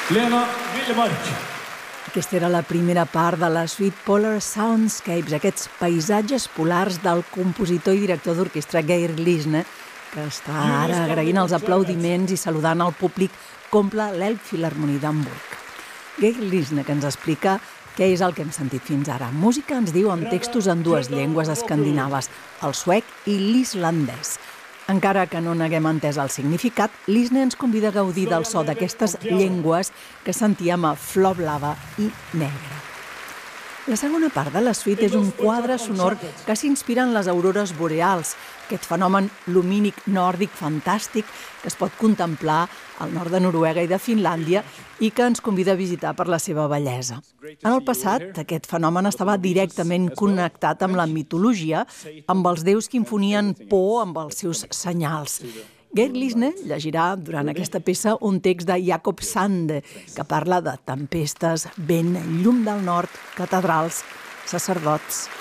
Lena Villemark. Aquesta era la primera part de la suite Polar Soundscapes, aquests paisatges polars del compositor i director d'orquestra Geir Lisne, que està ara agraint els aplaudiments i saludant el públic que omple l'Elbphilharmonie d'Hamburg. Geir Lisne, que ens explica què és el que hem sentit fins ara. Música, ens diu, amb textos en dues llengües escandinaves, el suec i l'islandès. Encara que no n'haguem entès el significat, Lisne ens convida a gaudir del so d'aquestes llengües que sentíem a Flor Blava i Negra. La segona part de la suite és un quadre sonor que s'inspira en les aurores boreals, aquest fenomen lumínic nòrdic fantàstic que es pot contemplar al nord de Noruega i de Finlàndia i que ens convida a visitar per la seva bellesa. En el passat, aquest fenomen estava directament connectat amb la mitologia, amb els déus que infonien por amb els seus senyals. Geir Lisne llegirà durant aquesta peça un text de Jakob Sande que parla de tempestes, vent, llum del nord, catedrals, sacerdots